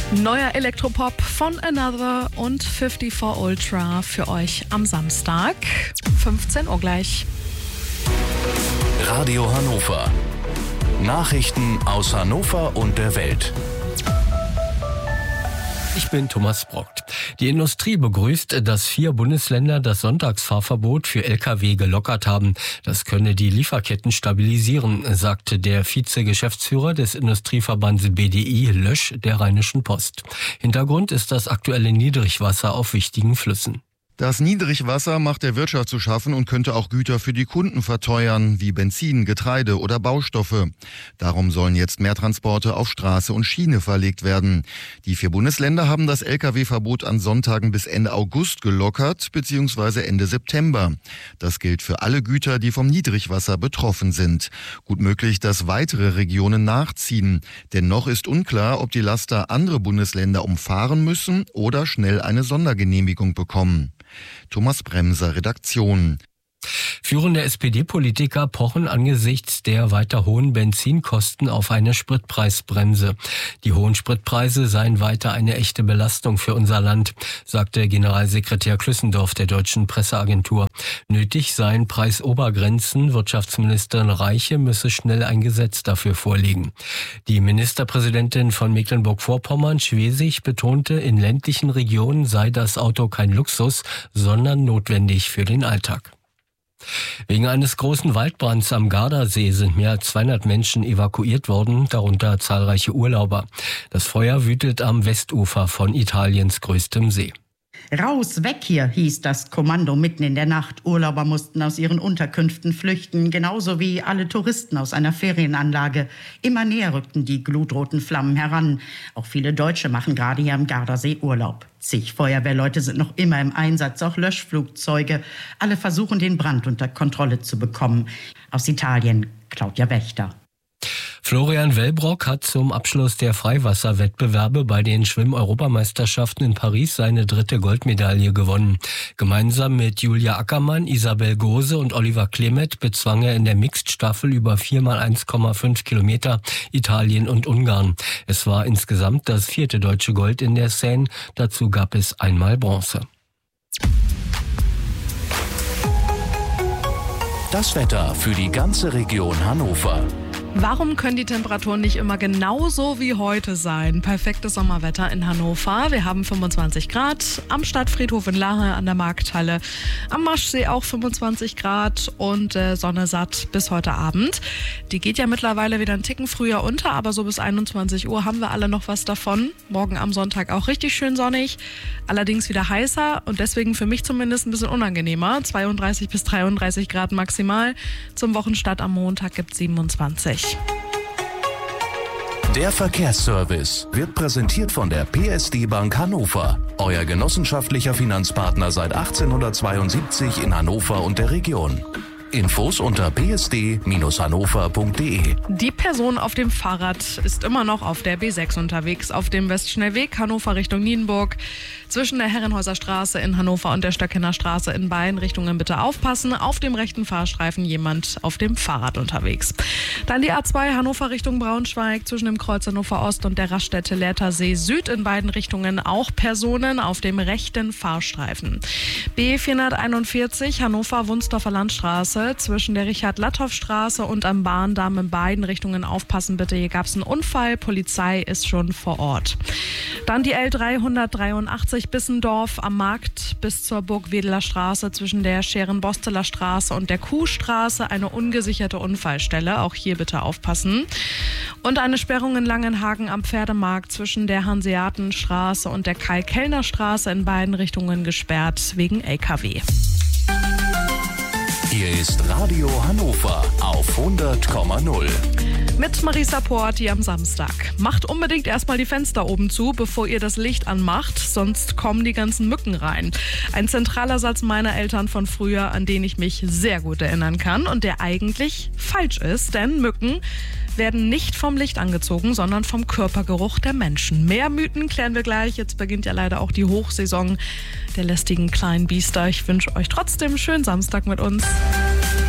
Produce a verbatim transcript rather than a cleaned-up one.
Neuer Elektropop von Another und vierundfünfzig Ultra für euch am Samstag, fünfzehn Uhr gleich. Radio Hannover. Nachrichten aus Hannover und der Welt. Ich bin Thomas Brockt. Die Industrie begrüßt, dass vier Bundesländer das Sonntagsfahrverbot für L K W gelockert haben. Das könne die Lieferketten stabilisieren, sagte der Vize-Geschäftsführer des Industrieverbands B D I, Lösch, der Rheinischen Post. Hintergrund ist das aktuelle Niedrigwasser auf wichtigen Flüssen. Das Niedrigwasser macht der Wirtschaft zu schaffen und könnte auch Güter für die Kunden verteuern, wie Benzin, Getreide oder Baustoffe. Darum sollen jetzt mehr Transporte auf Straße und Schiene verlegt werden. Die vier Bundesländer haben das L K W-Verbot an Sonntagen bis Ende August gelockert, beziehungsweise Ende September. Das gilt für alle Güter, die vom Niedrigwasser betroffen sind. Gut möglich, dass weitere Regionen nachziehen. Denn noch ist unklar, ob die Laster andere Bundesländer umfahren müssen oder schnell eine Sondergenehmigung bekommen. Thomas Bremser, Redaktion. Führende S P D-Politiker pochen angesichts der weiter hohen Benzinkosten auf eine Spritpreisbremse. Die hohen Spritpreise seien weiter eine echte Belastung für unser Land, sagte Generalsekretär Klüssendorf der Deutschen Presseagentur. Nötig seien Preisobergrenzen. Wirtschaftsministerin Reiche müsse schnell ein Gesetz dafür vorlegen. Die Ministerpräsidentin von Mecklenburg-Vorpommern, Schwesig, betonte, in ländlichen Regionen sei das Auto kein Luxus, sondern notwendig für den Alltag. Wegen eines großen Waldbrands am Gardasee sind mehr als zweihundert Menschen evakuiert worden, darunter zahlreiche Urlauber. Das Feuer wütet am Westufer von Italiens größtem See. Raus, weg hier, hieß das Kommando mitten in der Nacht. Urlauber mussten aus ihren Unterkünften flüchten, genauso wie alle Touristen aus einer Ferienanlage. Immer näher rückten die glutroten Flammen heran. Auch viele Deutsche machen gerade hier am Gardasee Urlaub. Zig Feuerwehrleute sind noch immer im Einsatz, auch Löschflugzeuge. Alle versuchen, den Brand unter Kontrolle zu bekommen. Aus Italien, Claudia Wächter. Florian Wellbrock hat zum Abschluss der Freiwasserwettbewerbe bei den Schwimm-Europameisterschaften in Paris seine dritte Goldmedaille gewonnen. Gemeinsam mit Julia Ackermann, Isabel Gose und Oliver Klemet bezwang er in der Mixed-Staffel über vier mal eins Komma fünf Kilometer Italien und Ungarn. Es war insgesamt das vierte deutsche Gold in der Seine. Dazu gab es einmal Bronze. Das Wetter für die ganze Region Hannover. Warum können die Temperaturen nicht immer genauso wie heute sein? Perfektes Sommerwetter in Hannover. Wir haben fünfundzwanzig Grad am Stadtfriedhof in Lahe an der Markthalle. Am Maschsee auch fünfundzwanzig Grad und äh, Sonne satt bis heute Abend. Die geht ja mittlerweile wieder einen Ticken früher unter, aber so bis einundzwanzig Uhr haben wir alle noch was davon. Morgen am Sonntag auch richtig schön sonnig, allerdings wieder heißer und deswegen für mich zumindest ein bisschen unangenehmer. zweiunddreißig bis dreiunddreißig Grad maximal. Zum Wochenstart am Montag gibt es siebenundzwanzig. Der Verkehrsservice wird präsentiert von der P S D Bank Hannover, euer genossenschaftlicher Finanzpartner seit achtzehnhundertzweiundsiebzig in Hannover und der Region. Infos unter p s d Bindestrich hannover punkt d e. Die Person auf dem Fahrrad ist immer noch auf der B sechs unterwegs, auf dem Westschnellweg Hannover Richtung Nienburg. Zwischen der Herrenhäuser Straße in Hannover und der Stöckener Straße in beiden Richtungen bitte aufpassen. Auf dem rechten Fahrstreifen jemand auf dem Fahrrad unterwegs. Dann die A zwei Hannover Richtung Braunschweig zwischen dem Kreuz Hannover Ost und der Raststätte Lehrtersee Süd in beiden Richtungen auch Personen auf dem rechten Fahrstreifen. B vierhunderteinundvierzig Hannover Wunsdorfer Landstraße zwischen der Richard-Latthoff-Straße und am Bahndamm in beiden Richtungen aufpassen bitte. Hier gab es einen Unfall, Polizei ist schon vor Ort. Dann die L dreihundertdreiundachtzig Bissendorf am Markt bis zur Burgwedeler Straße zwischen der Scheren-Bosteler Straße und der Kuhstraße, eine ungesicherte Unfallstelle. Auch hier bitte aufpassen. Und eine Sperrung in Langenhagen am Pferdemarkt zwischen der Hanseatenstraße und der Kai-Kellner-Straße in beiden Richtungen gesperrt wegen L K W. Hier ist Radio Hannover auf hundert Komma null. Mit Marisa Porti am Samstag. Macht unbedingt erstmal die Fenster oben zu, bevor ihr das Licht anmacht, sonst kommen die ganzen Mücken rein. Ein zentraler Satz meiner Eltern von früher, an den ich mich sehr gut erinnern kann und der eigentlich falsch ist, denn Mücken werden nicht vom Licht angezogen, sondern vom Körpergeruch der Menschen. Mehr Mythen klären wir gleich. Jetzt beginnt ja leider auch die Hochsaison der lästigen kleinen Biester. Ich wünsche euch trotzdem einen schönen Samstag mit uns.